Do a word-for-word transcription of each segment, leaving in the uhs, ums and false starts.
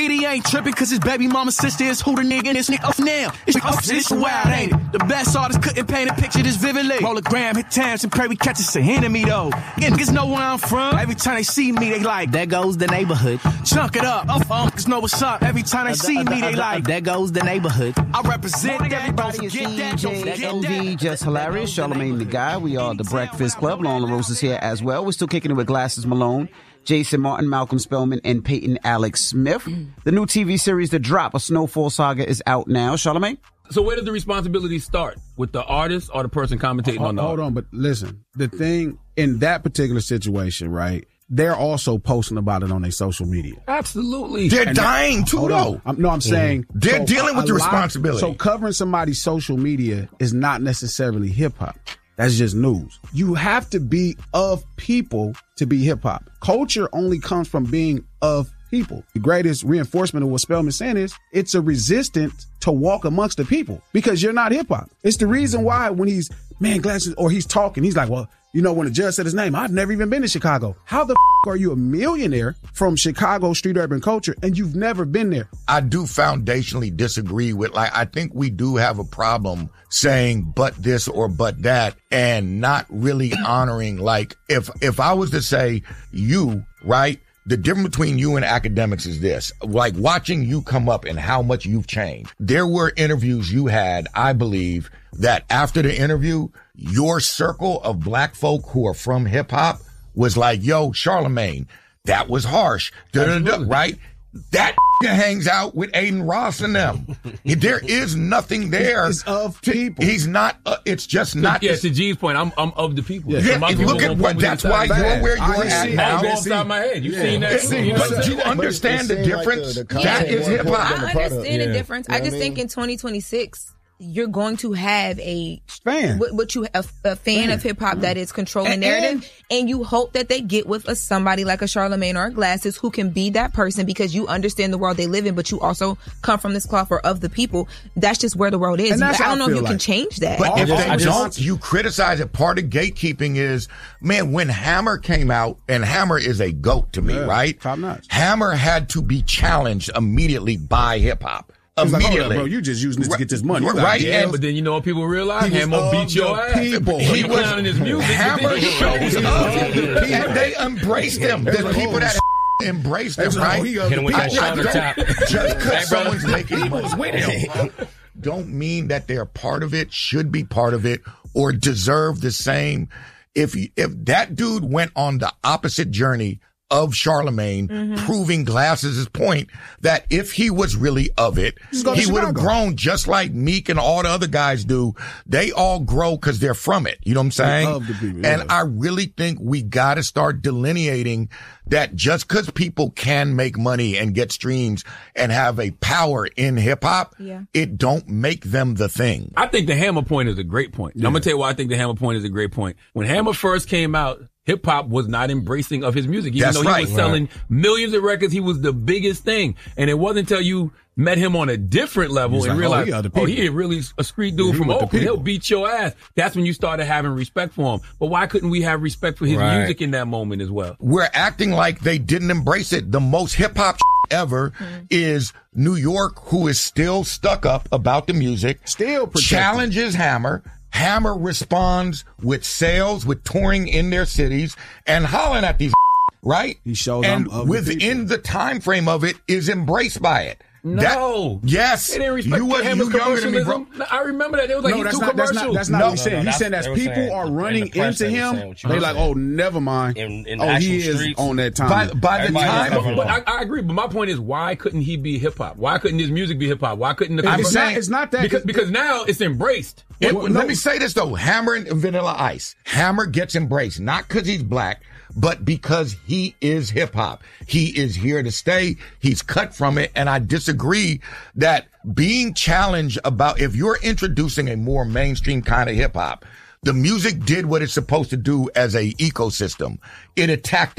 He ain't tripping cause his baby mama's sister is who the nigga this nigga off now. It's off this wild, ain't it? The best artists couldn't paint a picture this vividly. Roll a gram, hit times, and pray we catch us a enemy though. And niggas know where I'm from. Every time they see me, they like, there goes the neighborhood. Chunk it up, oh, um, cause know what's up. Every time they see me, they like, there goes the neighborhood. I represent everybody, get that, don't forget that. Just hilarious. Charlamagne the Guy. We are the Breakfast Club. Lauren LaRose is here as well. We're still kicking it with Glasses Malone, Jason Martin, Malcolm Spellman, and Peyton Alex Smith. The new T V series, The Drop, A Snowfall Saga, is out now. Charlamagne? So where does the responsibility start? With the artist or the person commentating hold, on the Hold art? on, but listen. The thing, in that particular situation, right, they're also posting about it on their social media. Absolutely. They're And dying too, though. I'm, no, I'm saying. They're so dealing with a the lot- responsibility. So covering somebody's social media is not necessarily hip-hop. That's just news. You have to be of people to be hip-hop. Culture only comes from being of people. The greatest reinforcement of what Spellman's saying is it's a resistance to walk amongst the people because you're not hip-hop. It's the reason why when he's, man, Glasses, or he's talking, he's like, well, you know, when the judge said his name, I've never even been to Chicago. How the f- are you a millionaire from Chicago street urban culture and you've never been there? I do foundationally disagree with, like, I think we do have a problem saying but this or but that and not really honoring, like, if, if I was to say you, right? The difference between you and academics is this, like watching you come up and how much you've changed. There were interviews you had, I believe, that after the interview, your circle of black folk who are from hip hop was like, yo, Charlamagne, that was harsh. Da-da-da, right? That hangs out with Aiden Ross and them. There is nothing there. It's of people. He's not, uh, it's just not. Yeah, this, to G's point, I'm I'm of the people. Yeah, So my people look at won't what, put me that's inside why the you're bag. where you're I at see. now. I'll go upside my head. You've Yeah. seen that. See, You know what I'm but saying? you understand the difference? Like the, the that is hip hop. the I product. understand the Yeah. difference. You know I just what I think mean? in twenty twenty-six, you're going to have a Fan. what, what you a, a fan, Fan. of hip hop that is controlling And- narrative, and you hope that they get with a somebody like a Charlamagne or a Glasses who can be that person because you understand the world they live in, but you also come from this cloth or of the people. That's just where the world is. And that's I how don't I know if feel you can like. change that. But if just- they I just- don't, you criticize it. Part of gatekeeping is, man, when Hammer came out, and Hammer is a GOAT to me, Yeah, right? top notch. Hammer had to be challenged immediately by hip hop. He's like, hold Immediately. up, bro, you just using this to get this money. You got Right, deals. and- But then you know what people realize? He was Hammer of beat your the ass. people. He He was was- clowning his music. Hammer shows He up, was of the people. and they embraced him. The people that embraced him, That's right? all he of Hit the him with that people. shoulder tap. Just because Hey, brother. someone's making money with him don't mean that they're part of it, should be part of it, or deserve the same. If if that dude went on the opposite journey of Charlamagne, Mm-hmm. proving Glasses' point that if he was really of it, Just go to he would have Chicago. grown just like Meek and all the other guys do. They all grow because they're from it. You know what I'm saying? Of the people, And yeah. I really think we got to start delineating that just because people can make money and get streams and have a power in hip hop, Yeah. it don't make them the thing. I think the Hammer point is a great point. I'm gonna tell you why I think the Hammer point is a great point. When Hammer first came out, hip hop was not embracing of his music. Even That's though he right. was selling millions of records, he was the biggest thing. And it wasn't until you met him on a different level He's and like, oh, realized, he other oh, people. he really a street dude Yeah, he from with the Oakland. He'll people. beat your ass. That's when you started having respect for him. But why couldn't we have respect for his Right. music in that moment as well? We're acting like they didn't embrace it. The most hip hop ever is New York, who is still stuck up about the music. Still protected. challenges Hammer. Hammer responds with sales, with touring in their cities and hollering at these, right? He shows and I'm of the within people. the time frame of it is embraced by it. No. That- yes. They didn't respect you was Hammer's you younger than me, bro. commercialism. I remember that. They was like, No, he's that's too not, that's commercial. not, that's not No. what he's saying. No, no, he's that's- saying as they were people saying- are in the running press into they were him, saying what you they were like, saying. oh, never mind. In- in oh, actual he is streets. on that time. By, by the Everybody time, else But, but I, I agree. But my point is, why couldn't he be hip hop? Why couldn't his music be hip hop? Why couldn't the I'm it's, saying- not, it's not that. because because now it's embraced. It- Well, let no. me say this though. Hammer and Vanilla Ice. Hammer gets embraced, not because he's black, but because he is hip hop. He is here to stay. He's cut from it. And I disagree that being challenged about, if you're introducing a more mainstream kind of hip hop, the music did what it's supposed to do as a ecosystem. It attacked it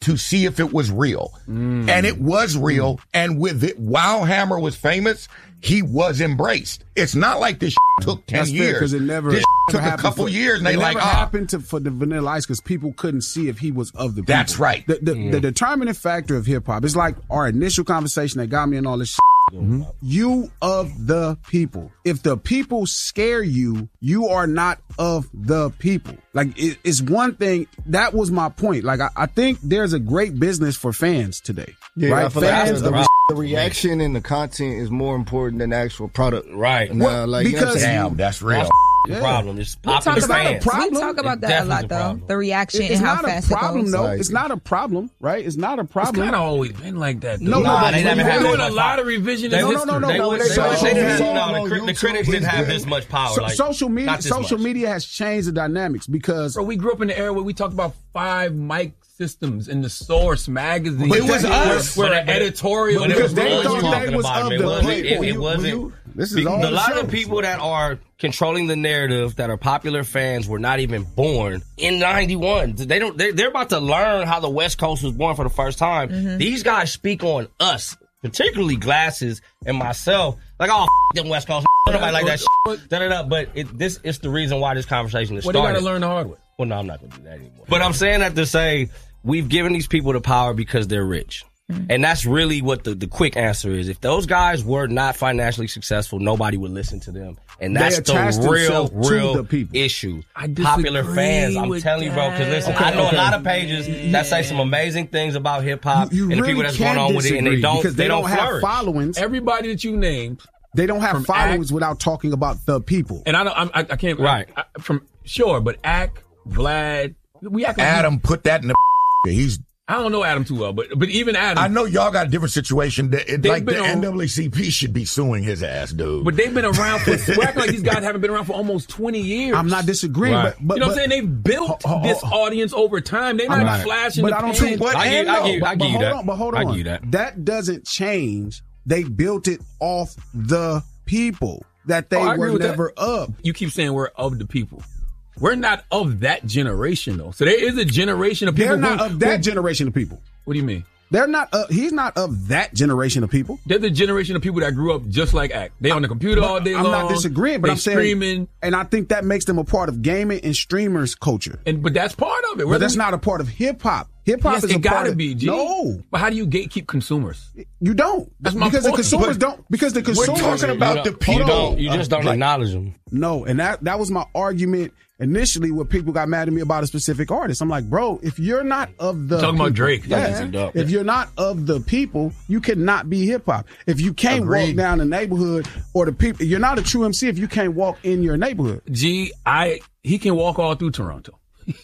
to see if it was real. Mm. And it was real. And with it, while Hammer was famous, he was embraced. It's not like this took ten That's years. because it never this never took a couple for, years, and they it like, never ah. happened to for the Vanilla Ice because people couldn't see if he was of the people. That's right. The, the, Yeah. the determining factor of hip hop is like our initial conversation that got me in all this. Mm-hmm. You of the people. If the people scare you, you are not of the people. Like it, it's one thing. That was my point. Like I, I think there's a great business for fans today. Yeah, right? I feel Fans like the, of the reaction and the content is more important than the actual product. Right. Now, Well, like, you know what I'm because- saying? Damn, that's real. That's Yeah. the problem. It's We talk popular about fans. a problem. We talk about It that a definitely lot, a though. problem. The reaction It's and how not fast a problem, it goes. though. Like- It's not a problem, right? It's not a It's problem. kind of always been like that. Though. No, no, Nah, but they when never you had They're do doing this a much lot power. of revisionist They No, history. no, no, no, They no. would- they- they- social they didn't- media- no, the cri- the critics didn't have this much power. So, Like, social media, not this social much. media has changed the dynamics because Bro, we grew up in the era where we talked about five mic systems in the Source magazine. But it was us. Where But an it- editorial. but it because was they us thought talking they was about of it. the It wasn't- people. it- it You- wasn't- you- This is Be- all a the lot of shows. the people that are controlling the narrative that are popular fans were not even born in ninety-one. They don't. They're, they're about to learn how the West Coast was born for the first time. Mm-hmm. These guys speak on us, particularly Glasses and myself. Like, oh, f- them West Coast. Nobody like that. Shit. Da, da, da. But it, this is the reason why this conversation is Well, they started. got to learn the hard way. Well, no, I'm not going to do that anymore. But I'm saying that to say we've given these people the power because they're rich. Mm-hmm. And that's really what the, the quick answer is. If those guys were not financially successful, nobody would listen to them. And They that's attach the real, themselves to real the people. issue. I disagree Popular fans, I'm with telling you, bro, because listen, that. I know Okay, a lot okay. of pages that say some amazing things about hip hop You, you and the really people that's can't going on with it, and they disagree don't, because they, they don't, have flourish. followings. Everybody that you named, They don't have From followings act- without talking about the people. and I don't, I'm, I, I can't. Right. I, I, from sure, but Ack, Vlad, we act like Adam put that in the. He's. I don't know Adam too well, but but even Adam. I know y'all got a different situation. That it, They've like been the on- N double A C P should be suing his ass, dude. But they've been around for. We're acting like these guys haven't been around for almost twenty years. I'm not disagreeing, Right. but, but You know what but- I'm saying? They've built Ho- ho- ho- this audience over time. They're not I'm not- flashing but the I don't pan. think- But I and give, I no, give, I but give you hold that. on, but hold I on. give you that. That doesn't change. They built it off the people that they Oh, I agree were with that. never up. You keep saying we're of the people. We're not of that generation though. So there is a generation of people. They're not who, of that who- generation of people. What do you mean? They're not. Uh, he's not of that generation of people. They're the generation of people that grew up just like Act. They on the computer all day I'm long. not disagreeing, but they I'm saying, streaming, and I think that makes them a part of gaming and streamers culture. and but that's part of it. But Whether that's we- not a part of hip hop. Hip hop Yes, is it a part gotta of, be. G. No, But how do you gatekeep consumers? you don't. That's my because the point. consumers But don't. Because the we're consumers talking about you the don't, you people. don't, you just don't Like- acknowledge them. No, and that that was my argument initially when people got mad at me about a specific artist. I'm like, bro, if you're not of the Talking about people- Drake. yeah, That's easy, dog. if you're not of the people, you cannot be hip hop. If you can't walk Agreed. down the neighborhood or the people, you're not a true M C if you can't walk in your neighborhood. G, I he can walk all through Toronto.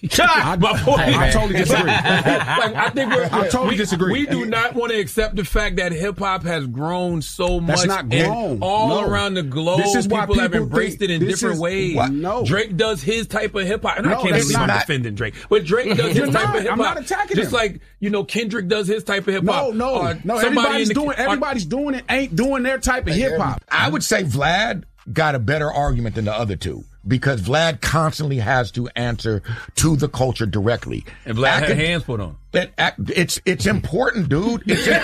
I, My point I is- totally disagree. like, I think we're, I totally we, disagree. We do not want to accept the fact that hip hop has grown so much. That's not and grown. all No. around the globe. This is why people have people embraced think it in this different is- ways. What? No. Drake does his type of hip hop, and I No, can't that's believe I'm not- defending Drake, but Drake does his You're type not. of hip I'm hop. not attacking Just him. like you know, Kendrick does his type of hip hop. No, no, Or no. somebody Everybody's in the- doing. or- Everybody's doing it. Ain't doing their type of hip hop. I would say Vlad got a better argument than the other two because Vlad constantly has to answer to the culture directly. And Vlad had Acad- hands put on. It, ac- it's it's important, dude. It's, it,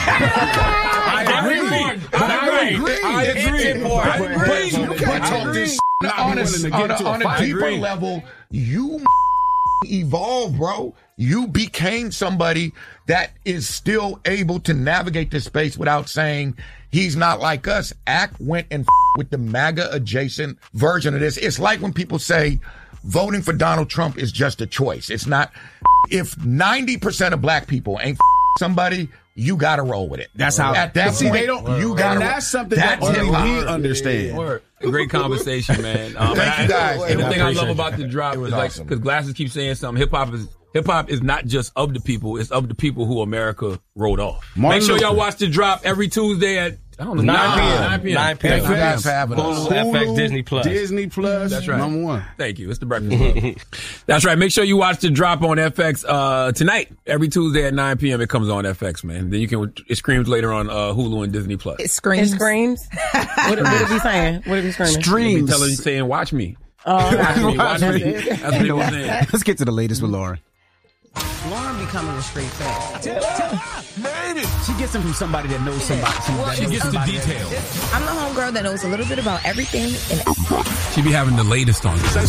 I agree. I agree. I agree. It's important. I agree. But- You can't but talk on this a- not on a, willing to get on a, to a on a fight. deeper I agree. level, you evolve, bro. You became somebody that is still able to navigate this space without saying he's not like us. Act went and with the MAGA adjacent version of this. It's like when people say voting for Donald Trump is just a choice. It's not. If ninety percent of black people ain't somebody, you got to roll with it. That's how. At that see, point, they don't. you got and to. that's something that That's only hip-hop. we understand. Word. Great conversation, man. Um, Thank and you, guys. I, everything I I love appreciate about you. the drop It is was like awesome. because Glasses keep saying something. Hip hop is hip hop is not just of the people; it's of the people who America wrote off. Martin Make sure y'all Luther. watch the drop every Tuesday at I don't know nine p.m. nine p.m. nine p.m. Thank you guys for having us. Hulu, F X, Disney Plus. Disney Plus. That's right. Number one. Thank you. It's the Breakfast Club. That's right. Make sure you watch the drop on F X uh, tonight. Every Tuesday at nine p.m. It comes on F X, man. Then you can it screams later on uh, Hulu and Disney Plus. It It screams. screams. what, what is he saying? What is he screaming? They Streams. tell her saying, "Watch me, Oh, watch me, watch me." That's That's what they were saying. Let's get to the latest with Lauren. Lauren becoming a straight fan. She gets them from somebody that knows somebody. somebody She that knows gets the somebody details. I'm the homegirl that knows a little bit about everything. And She be having the latest on this.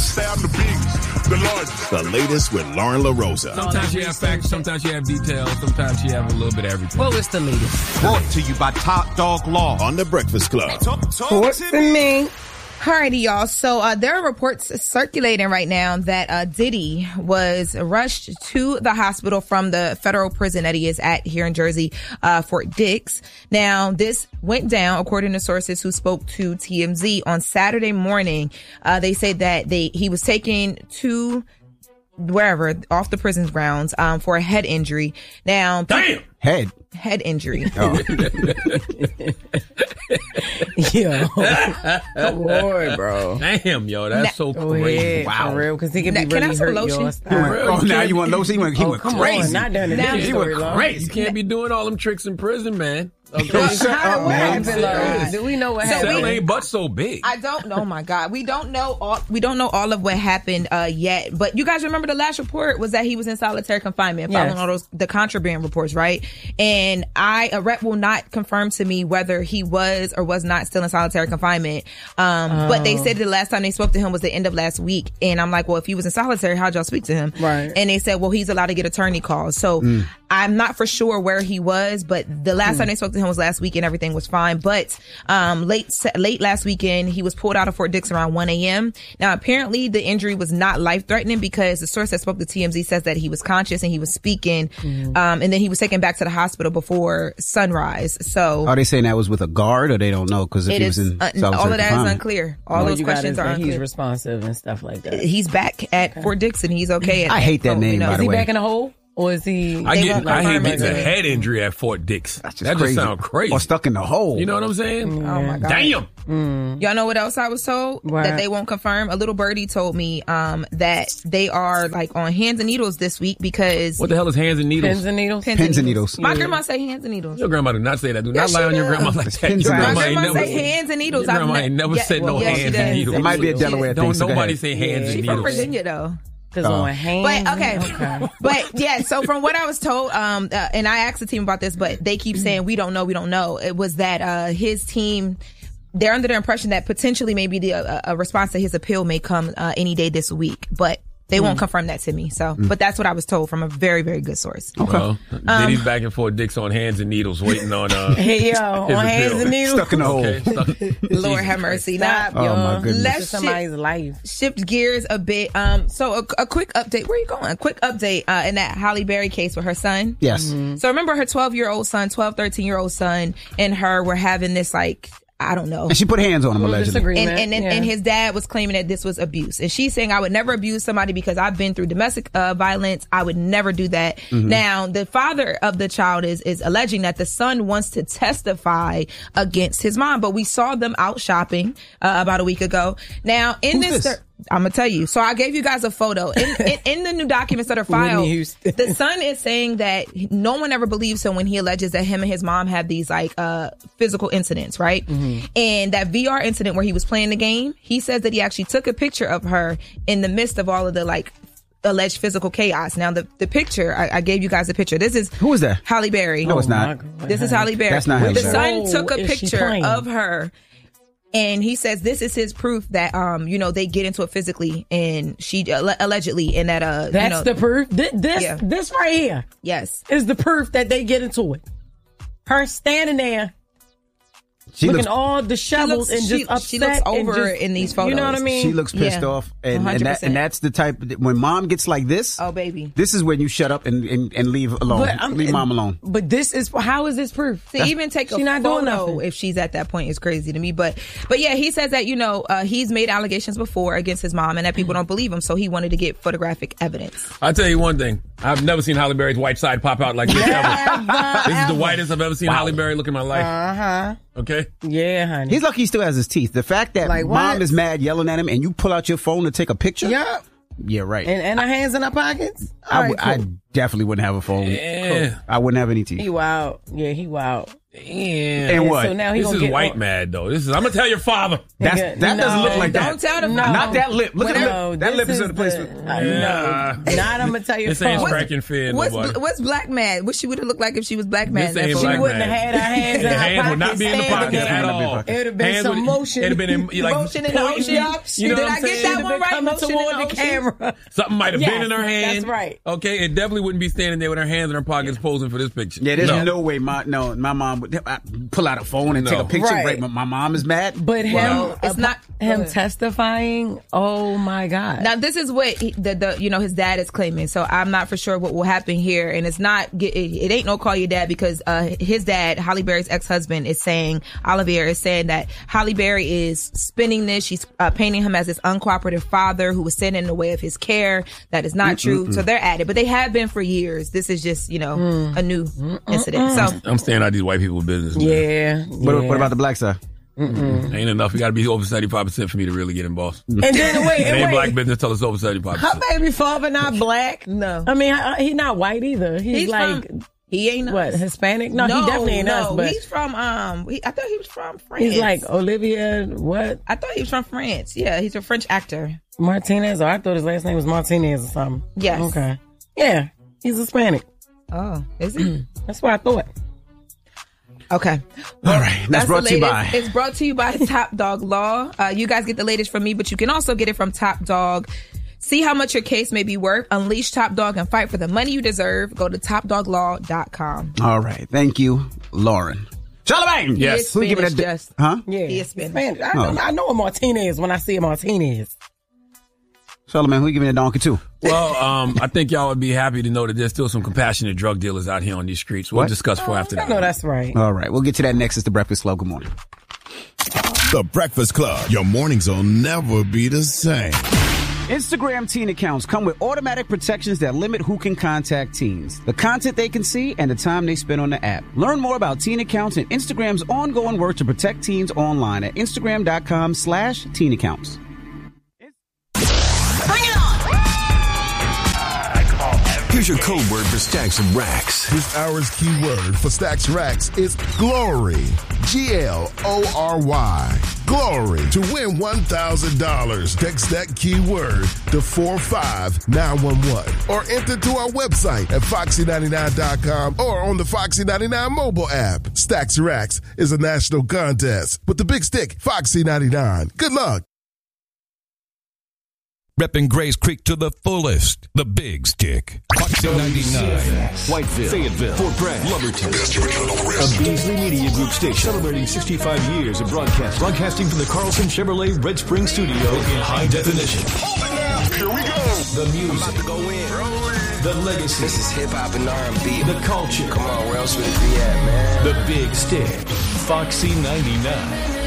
The latest with Lauren LaRosa. Sometimes you have facts, sometimes you have details, sometimes you have a little bit of everything. What was the latest? Brought to you by Top Dog Law on The Breakfast Club. Sports for me. Alrighty, y'all. So uh, there are reports circulating right now that uh, Diddy was rushed to the hospital from the federal prison that he is at here in Jersey, uh, Fort Dix. Now, this went down according to sources who spoke to T M Z on Saturday morning. Uh, they said that they he was taken to wherever off the prison's grounds um, for a head injury. Now, Damn! Head. head injury. Oh. Yo. Lord, bro. Damn, yo, that's so Go crazy. ahead, Wow. for real, because he can Now, be can I really some hurt lotion? your style. Oh, now you want lotion? He went, he Oh, went come crazy. on, not during the Now- Diddy He went story, Lauren. crazy. You can't be doing all them tricks in prison, man. Okay. Shut How, up, what man. happened, Lauren? Do we know what So happened? Cell ain't but so big. I don't know. Oh my God, we don't know all. We don't know all of what happened uh, yet. But you guys remember the last report was that he was in solitary confinement, following Yes. all those the contraband reports, right? And I a rep will not confirm to me whether he was or was not still in solitary confinement. Um, Oh. But they said the last time they spoke to him was the end of last week, and I'm like, well, if he was in solitary, how'd y'all speak to him? Right. And they said, well, he's allowed to get attorney calls. So I'm not for sure where he was, but the last time they spoke to him was last week, and everything was fine. But um, late late last weekend, he was pulled out of Fort Dix around one a.m. Now, apparently, the injury was not life threatening because the source that spoke to T M Z says that he was conscious and he was speaking, um, and then he was taken back to the hospital before sunrise. So Are they saying that was with a guard, or they don't know? Because if it he was is in uh, solitary all of that is confinement. unclear. All All those you got questions is are that he's unclear. responsive and stuff like that. He's back at Fort Dix and he's okay. I hate that Oh, name, we know. by Is the he way. back in the hole? Or is he... I They get. won't I hate confirm getting it. a head injury at Fort Dix. That's just that crazy. just sounds crazy. Or stuck in the hole. You know what I'm saying? Oh my God. Damn. Y'all know what else I was told? What? That they won't confirm. A little birdie told me um, that they are like on hands and needles this week because What the hell is hands and needles? Pins and needles? pins, Pins and needles. My Yeah. grandma say hands and needles. Your grandma did not say that. Do Yes, not lie she on your does. grandma like that. Pins Your and My grandma needles. ain't grandma never say hands and needles. Your grandma I've ain't never yeah, said no well, yeah, she hands does. and needles. It might be a She Delaware Don't thing. so go nobody ahead. say hands She and from needles. Virginia though. Because Oh. on hands... But okay. But yeah, so from what I was told, um, uh, and I asked the team about this, but they keep saying we don't know, we don't know. It was that uh, his team, they're under the impression that potentially maybe the uh, a response to his appeal may come uh, any day this week, but they won't confirm that to me. So, but that's what I was told from a very, very good source. Well, Um, Diddy's back and forth, Dicks on hands and needles, waiting on. Uh, Hey, yo, his on hands appeal. and needles. Stuck in the hole. Okay, stuck- Lord have mercy. Now, Stop, Oh, yo. my goodness. Let's This is somebody's life. shift gears a bit. Um, so a, a quick update. Where are you going? A quick update uh, in that Halle Berry case with her son. Yes. So remember her twelve year old son, twelve, thirteen year old son and her were having this like, I don't know. And she put hands on him, Little allegedly. disagreement. And, and, and, yeah. and his dad was claiming that this was abuse. And she's saying, I would never abuse somebody because I've been through domestic uh, violence. I would never do that. Now, the father of the child is, is alleging that the son wants to testify against his mom. But we saw them out shopping uh, about a week ago. Now, in Who's this... this? I'm gonna tell you. So I gave you guys a photo. In, in, in the new documents that are filed, Whitney Houston. the son is saying that no one ever believes him when he alleges that him and his mom have these like uh physical incidents, right? And that V R incident where he was playing the game, he says that he actually took a picture of her in the midst of all of the like alleged physical chaos. Now the the picture, I, I gave you guys a picture. This is Who is that? Halle Berry. No, it's Oh, my not. God. This is Halle Berry. That's not Halle The Berry. son Which took a role is she picture playing? of her. And he says this is his proof that, um, you know, they get into it physically and she uh, allegedly and that, uh, That's you know, the proof. This, this, Yeah. this right here yes. is the proof that they get into it. Her standing there, She looking looks, all disheveled looks- and just she- upset. she looks and over just- in these You know what I photos. mean? she looks pissed Yeah. off. And, and, one hundred that, percent. and that's the type, when mom gets like this, Oh, baby. this is when you shut up and, and, and leave alone. But I'm- leave mom alone. But this is how is this proof? To even take a She not doing photo nothing. if she's at that point is crazy to me. But but yeah, he says that, you know, uh, he's made allegations before against his mom and that people don't believe him. So he wanted to get photographic evidence. I'll tell you one thing. I've never seen Halle Berry's white side pop out like this ever. This is the whitest I've ever seen Halle Berry look in my life. Uh huh. Okay? Yeah, honey. He's lucky he still has his teeth. The fact that Like what? mom is mad yelling at him and you pull out your phone to take a picture? Yup. Yeah, right. And and her hands in her pockets. I, All w- right, cool. I definitely wouldn't have a phone. Yeah. I wouldn't have any teeth. He wild. Yeah, he wild. Damn. And what? So now he This gonna is get white on- mad though. This is. I'm gonna tell your father. That's, that No, doesn't look like that. Don't tell them. No. Not that lip. Look at the No, lip. That this lip is is in the place. the- with- I Yeah. know. Not I'm gonna tell you. This ain't What's- scratching fear. What's Nobody. what's black mad? What she would have looked like if she was black mad? This ain't She black wouldn't man. have had her hands in The her hands pockets. would not be in the standing pockets there. at all. It would have been Hands some would- motion. It'd have been in, like Motion in the pointing, ocean. You know Did what I I'm get saying? that It'd one have been right? coming Motion in toward the the ocean. camera. Something might have Yes, been in her hand. that's right. Okay, it definitely wouldn't be standing there with her hands in her pockets posing for this picture. Yeah, there's no. no, way my no my mom would I pull out a phone and No. take a picture. Right. Right, my, my mom is mad. But him, Well, it's not- him Go ahead. testifying. Oh my God! Now this is what he, the, the you know his dad is claiming. So I'm not for sure what will happen here, and it's not it, it ain't no call your dad because uh, his dad, Holly Berry's ex-husband, is saying Olivier is saying that Holly Berry is spinning this. She's uh, painting him as this uncooperative father who was standing in the way of his care. That is not true. So they're at it, but they have been for years. This is just you know Mm. a new incident. So I'm staying out of these white people business. Man. yeah, What, yeah. what about the black side? Ain't enough. You got to be over seventy-five percent for me to really get involved. And then wait, It ain't wait. black business till it's over seventy-five Her percent. baby father not black. no, I mean, uh, he not white either. He's, He's like from- he ain't what us. Hispanic? No, he definitely ain't no, us. But he's from um. He, I thought he was from France. he's like Olivia. What I thought he was from France. Yeah, he's a French actor. Martinez? Or I thought his last name was Martinez or something. Yes. Okay. Yeah, he's Hispanic. Oh, is he? That's what I thought. Okay. All right, that's, That's brought the to you latest. by. It's brought to you by Top Dog Law. Uh, you guys get the latest from me, but you can also get it from Top Dog. See how much your case may be worth. Unleash Top Dog and fight for the money you deserve. Go to top dog law dot com. All right, thank you, Lauren. Charlamagne. He is Who giving Spanish, that? just. Huh? Yeah, He is Spanish. Spanish. I, know, Oh. I know a Martinez when I see a Martinez. Charlamagne, who you giving a donkey to? Well, um, I think y'all would be happy to know that there's still some compassionate drug dealers out here on these streets. We'll What? discuss for after I that. know that's right. All right, we'll get to that next. It's the Breakfast Club. Good morning. The Breakfast Club. Your mornings will never be the same. Instagram teen accounts come with automatic protections that limit who can contact teens, the content they can see, and the time they spend on the app. Learn more about teen accounts and Instagram's ongoing work to protect teens online at instagram.com slash teen accounts. Here's your code word for Stacks and Racks. This hour's keyword for Stacks Racks is glory. G L O R Y. Glory. To win one thousand dollars, text that keyword to four five nine one one or enter to our website at foxy ninety-nine dot com or on the Foxy ninety-nine mobile app. Stacks Racks is a national contest with the big stick, Foxy ninety-nine. Good luck. Repping Grays Creek to the fullest. The Big Stick. Foxy ninety-nine. Whiteville, Fayetteville, Fort Bragg, Lumberton. A Beasley Media Group station celebrating sixty-five years of broadcast. Broadcasting from the Carlson Chevrolet Red Spring Studio in high definition. Here we go. The music. Go in. The legacy. This is hip hop and R and B. The culture. Come on, where else would it be at, man? The Big Stick. Foxy ninety-nine.